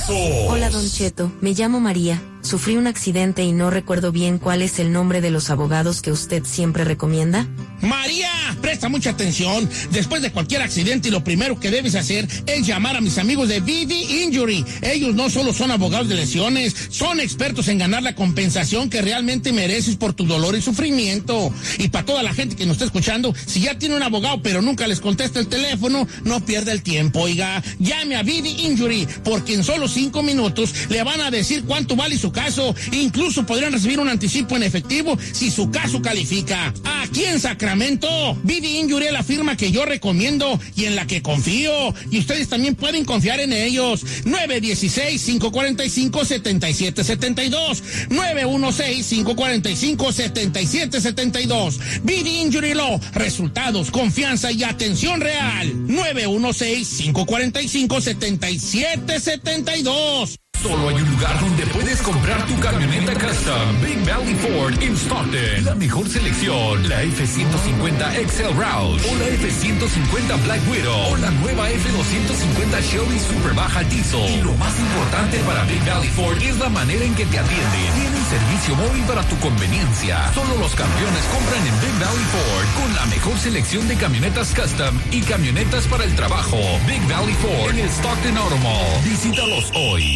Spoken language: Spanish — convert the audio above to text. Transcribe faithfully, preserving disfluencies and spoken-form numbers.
casos. Hola, Don Cheto, me llamo María. Sufrí un accidente y no recuerdo bien cuál es el nombre de los abogados que usted siempre recomienda. María, presta mucha atención. Después de cualquier accidente, lo primero que debes hacer es llamar a mis amigos de V D Injury. Ellos no solo son abogados de lesiones, son expertos en ganar la compensación que realmente mereces por tu dolor y sufrimiento. Y para toda la gente que nos está escuchando, si ya tiene un abogado pero nunca les contesta el teléfono, no pierda el tiempo, oiga. Llame a V D Injury, porque en solo cinco minutos le van a decir cuánto vale su caso. Incluso podrían recibir un anticipo en efectivo si su caso califica. Aquí en Sacramento, V D Injury es la firma que yo recomiendo y en la que confío. Y ustedes también pueden confiar en ellos. nueve uno seis, cinco cuatro cinco, siete siete siete dos. nueve uno seis, cinco cuatro cinco, siete siete siete dos. V D Injury Law. Resultados, confianza y atención real. nueve uno seis, cinco cuatro cinco, siete siete siete dos. Solo hay un lugar donde puedes comprar tu camioneta custom. Big Valley Ford in Stockton. La mejor selección. La F ciento cincuenta X L Roush. O la F ciento cincuenta Black Widow. O la nueva F doscientos cincuenta Chevy Super Baja Diesel. Y lo más importante para Big Valley Ford es la manera en que te atienden. Tienen servicio móvil para tu conveniencia. Solo los campeones compran en Big Valley Ford. Con la mejor selección de camionetas custom y camionetas para el trabajo. Big Valley Ford en el Stockton Auto Mall. Visítalos hoy.